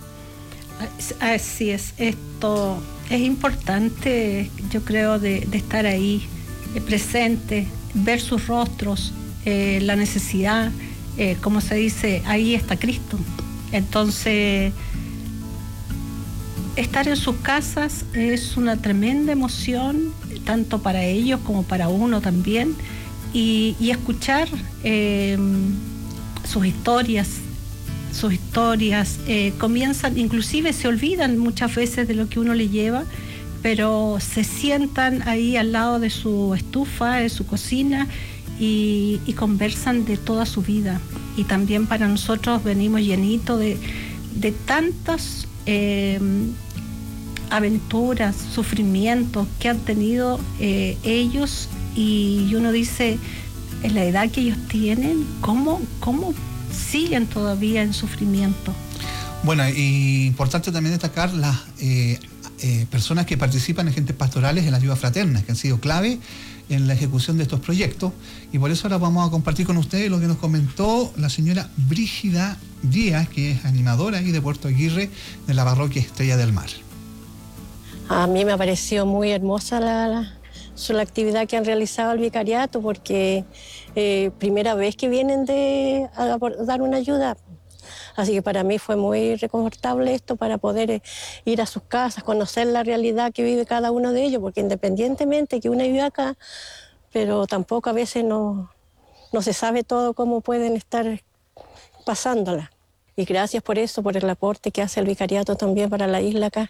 Así es, esto es importante, yo creo, de, de estar ahí, eh, presente, ver sus rostros, eh, la necesidad, eh, como se dice, ahí está Cristo. Entonces, estar en sus casas es una tremenda emoción, tanto para ellos como para uno también, y, y escuchar eh, sus historias, sus historias, eh, comienzan, inclusive se olvidan muchas veces de lo que uno le lleva, pero se sientan ahí al lado de su estufa, de su cocina, y, y conversan de toda su vida. Y también para nosotros venimos llenitos de, de tantas eh, aventuras, sufrimientos que han tenido eh, ellos, y uno dice, en la edad que ellos tienen, ¿cómo, cómo siguen todavía en sufrimiento? Bueno, y importante también destacar las eh, eh, personas que participan en agentes pastorales en la ayuda fraterna, que han sido clave en la ejecución de estos proyectos, y por eso ahora vamos a compartir con ustedes lo que nos comentó la señora Brígida Díaz, que es animadora ahí de Puerto Aguirre, de la parroquia Estrella del Mar. A mí me ha parecido muy hermosa la, la, la actividad que han realizado el vicariato, porque eh, primera vez que vienen de, a, a dar una ayuda. Así que para mí fue muy reconfortable esto, para poder eh, ir a sus casas, conocer la realidad que vive cada uno de ellos, porque independientemente que uno vive acá, pero tampoco a veces no, no se sabe todo cómo pueden estar pasándola. Y gracias por eso, por el aporte que hace el vicariato también para la isla acá.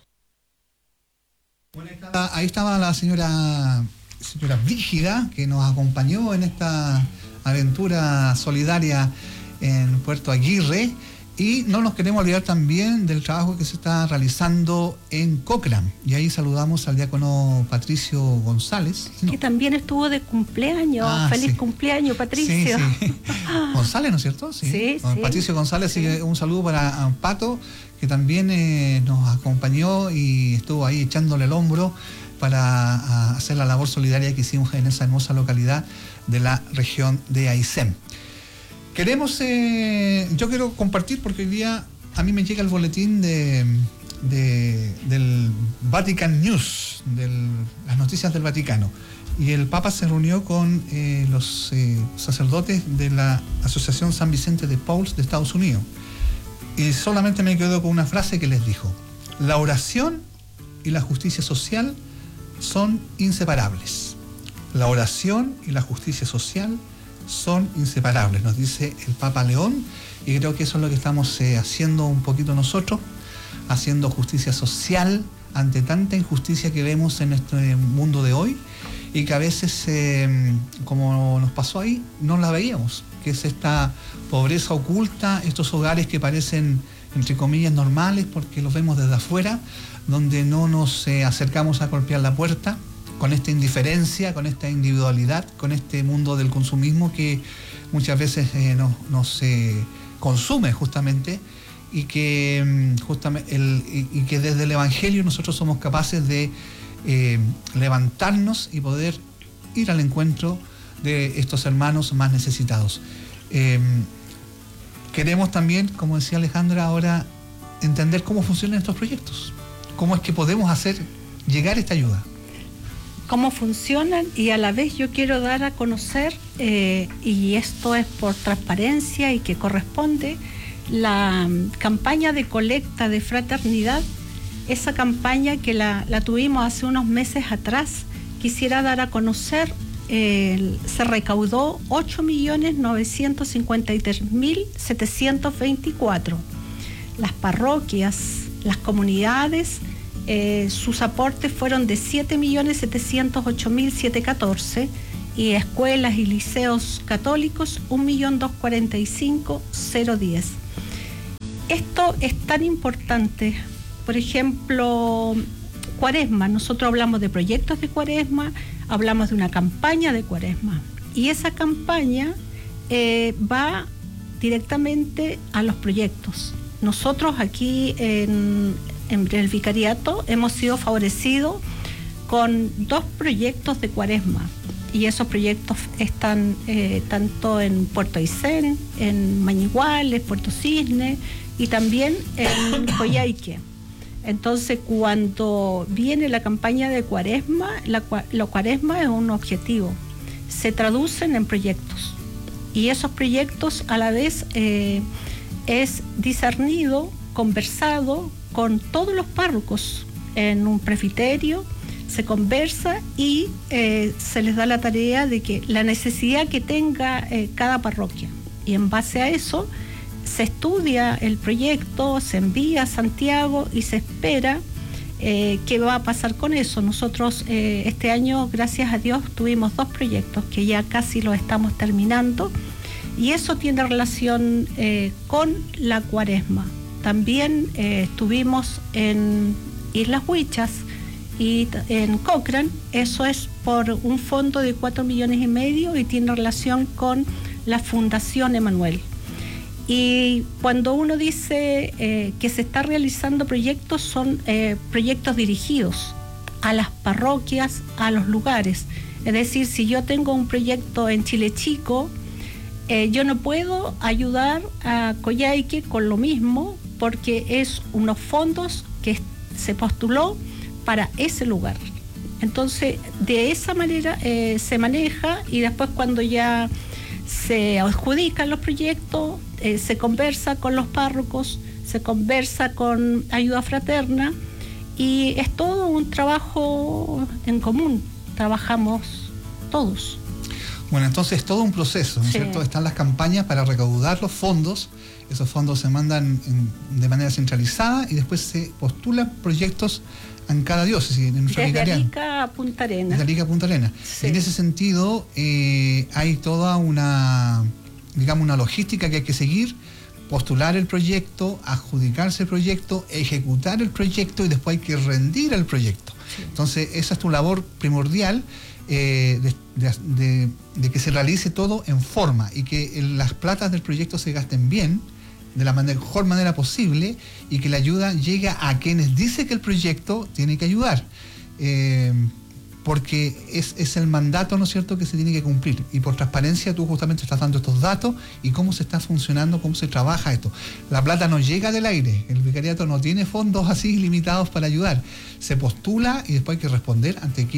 Ahí estaba la señora, señora Brígida, que nos acompañó en esta aventura solidaria en Puerto Aguirre, y no nos queremos olvidar también del trabajo que se está realizando en Cochrane, y ahí saludamos al diácono Patricio González, ¿no? Que también estuvo de cumpleaños. Ah, feliz sí. cumpleaños, Patricio. Sí, sí. González, ¿no es cierto? Sí, sí, sí. Patricio González, sí. Un saludo para Pato, que también eh, nos acompañó y estuvo ahí echándole el hombro para a, hacer la labor solidaria que hicimos en esa hermosa localidad de la región de Aysén. Queremos, eh, yo quiero compartir, porque hoy día a mí me llega el boletín de, de, del Vatican News, de las noticias del Vaticano. y el Papa se reunió con eh, los eh, sacerdotes de la Asociación San Vicente de Paul de Estados Unidos. Y solamente me quedo con una frase que les dijo: la oración y la justicia social son inseparables. La oración y la justicia social son inseparables, nos dice el Papa León, y creo que eso es lo que estamos eh, haciendo un poquito nosotros, haciendo justicia social ante tanta injusticia que vemos en este mundo de hoy, y que a veces, eh, como nos pasó ahí, no la veíamos, que es esta pobreza oculta, estos hogares que parecen, entre comillas, normales, porque los vemos desde afuera, donde no nos eh, acercamos a golpear la puerta, con esta indiferencia, con esta individualidad, con este mundo del consumismo que muchas veces eh, nos, nos eh, consume justamente, y que, justamente el, y, y que desde el Evangelio nosotros somos capaces de eh, levantarnos y poder ir al encuentro de estos hermanos más necesitados. Eh, queremos también, como decía Alejandra, ahora entender cómo funcionan estos proyectos, cómo es que podemos hacer llegar esta ayuda. Cómo funcionan, y a la vez yo quiero dar a conocer, eh, y esto es por transparencia y que corresponde, la um, campaña de colecta de fraternidad, esa campaña que la, la tuvimos hace unos meses atrás. Quisiera dar a conocer, eh, se recaudó ocho millones novecientos cincuenta y tres mil setecientos veinticuatro. Las parroquias, las comunidades, Eh, sus aportes fueron de siete millones setecientos ocho mil setecientos catorce, y escuelas y liceos católicos un millón doscientos cuarenta y cinco mil diez. Esto es tan importante. Por ejemplo, Cuaresma, nosotros hablamos de proyectos de Cuaresma, hablamos de una campaña de Cuaresma, y esa campaña eh, va directamente a los proyectos. Nosotros aquí en En el vicariato hemos sido favorecidos con dos proyectos de Cuaresma, y esos proyectos están eh, tanto en Puerto Aysén, en Mañiguales, Puerto Cisne, y también en Coyhaique. Entonces, cuando viene la campaña de Cuaresma, la, la Cuaresma es un objetivo, se traducen en proyectos, y esos proyectos a la vez eh, es discernido, conversado con todos los párrocos en un presbiterio, se conversa y eh, se les da la tarea de que la necesidad que tenga eh, cada parroquia, y en base a eso se estudia el proyecto, se envía a Santiago y se espera eh, qué va a pasar con eso. Nosotros eh, este año, gracias a Dios, tuvimos dos proyectos que ya casi los estamos terminando, y eso tiene relación eh, con la Cuaresma. También eh, estuvimos en Islas Huichas y en Cochrane. Eso es por un fondo de cuatro millones y medio y tiene relación con la Fundación Emanuel. Y cuando uno dice eh, que se está realizando proyectos, son eh, proyectos dirigidos a las parroquias, a los lugares. Es decir, si yo tengo un proyecto en Chile Chico, eh, yo no puedo ayudar a Coyhaique con lo mismo, porque es unos fondos que se postuló para ese lugar. Entonces, de esa manera eh, se maneja, y después cuando ya se adjudican los proyectos, eh, se conversa con los párrocos, se conversa con ayuda fraterna, y es todo un trabajo en común, trabajamos todos. Bueno, entonces es todo un proceso, ¿no es cierto? Están las campañas para recaudar los fondos. Esos fondos se mandan en, de manera centralizada, y después se postulan proyectos en cada diócesis. En nuestra Desde Arica a Punta Arenas. Desde Arica a Punta Arenas. Sí. En ese sentido, eh, hay toda una, digamos, una logística que hay que seguir: postular el proyecto, adjudicarse el proyecto, ejecutar el proyecto, y después hay que rendir el proyecto. Sí. Entonces, esa es tu labor primordial. Eh, de, de, de, de que se realice todo en forma, y que el, las platas del proyecto se gasten bien, de la manera, mejor manera posible, y que la ayuda llegue a quienes dice que el proyecto tiene que ayudar, eh, porque es, es el mandato, ¿no es cierto?, que se tiene que cumplir. Y por transparencia tú justamente estás dando estos datos y cómo se está funcionando, cómo se trabaja esto. La plata no llega del aire, el vicariato no tiene fondos así limitados para ayudar, se postula y después hay que responder ante quién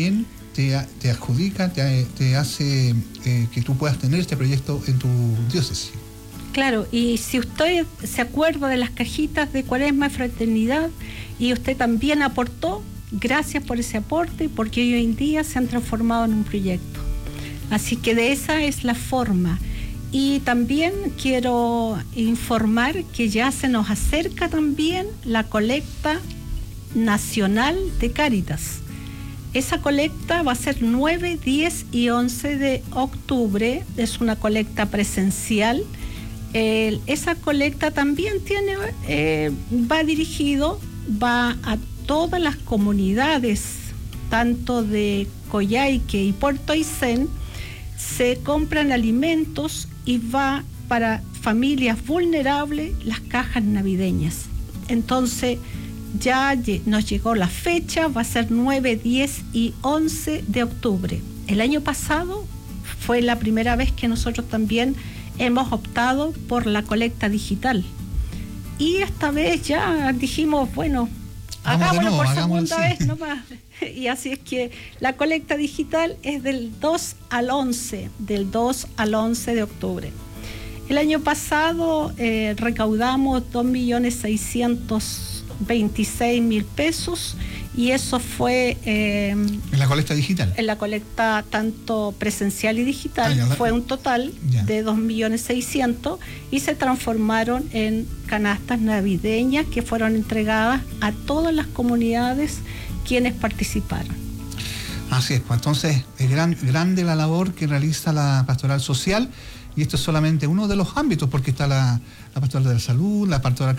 te, te adjudica, te, te hace eh, que tú puedas tener este proyecto en tu diócesis. Claro, y si usted se acuerda de las cajitas de Cuaresma y Fraternidad y usted también aportó, gracias por ese aporte, porque hoy en día se han transformado en un proyecto. Así que de esa es la forma. Y también quiero informar que ya se nos acerca también la colecta nacional de Cáritas. Esa colecta va a ser nueve, diez y once de octubre. Es una colecta presencial. Eh, esa colecta también tiene, eh, va dirigido, va a todas las comunidades, tanto de Coyhaique y Puerto Aysén. Se compran alimentos y va para familias vulnerables las cajas navideñas. Entonces ya nos llegó la fecha, va a ser nueve, diez y once de octubre. El año pasado fue la primera vez que nosotros también hemos optado por la colecta digital. Y esta vez ya dijimos, bueno, hagámoslo por segunda vez nomás. Y así es que la colecta digital es del dos al once, del dos al once de octubre. El año pasado eh, recaudamos dos millones seiscientos veintiséis mil pesos y eso fue... Eh, ¿En la colecta digital? En la colecta tanto presencial y digital. Ah, fue un total ya. de dos millones seiscientos y se transformaron en canastas navideñas que fueron entregadas a todas las comunidades quienes participaron. Así es, pues entonces es gran, grande la labor que realiza la Pastoral Social y esto es solamente uno de los ámbitos porque está la, la Pastoral de la Salud, la Pastoral